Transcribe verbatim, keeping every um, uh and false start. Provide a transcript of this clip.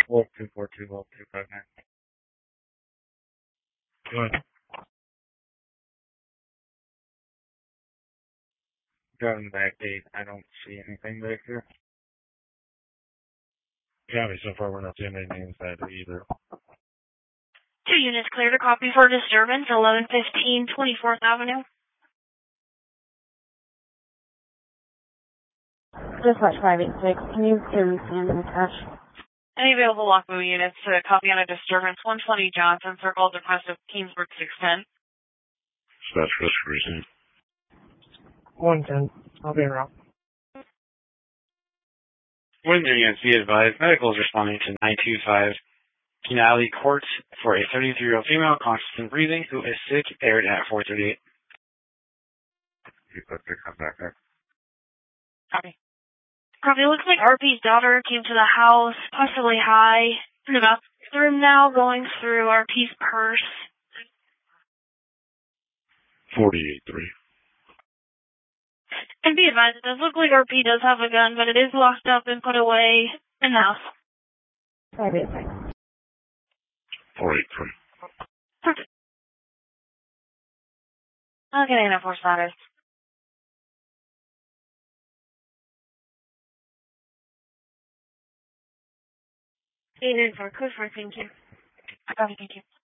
Wolf two four two, Wolf two five nine. Go ahead. Driving the back gate. I don't see anything back here. Copy. So far, we're not seeing anything inside either. Two units cleared a copy for disturbance, eleven fifteen twenty-fourth Avenue. Dispatch five eight six, can you clear me San Cash? Any available Lockwood units to copy on a disturbance, one twenty Johnson Circle, depressed of Kingsburg six ten. Dispatch risk receipt. one ten, I'll be around. Windsor units, be advised, medical is responding to nine two five Kenally Court for a thirty-three-year-old female conscious and breathing who is sick, aired at four thirty-eight. You put the come back there. Copy. Copy. Looks like R P's daughter came to the house, possibly high, in the bathroom now, going through R P's purse. forty-eight three. And be advised, it does look like R P does have a gun, but it is locked up and put away in the house. five eight six. four eight three. Perfect. I'll get in for status. eight in for code for thank you. Copy, thank you.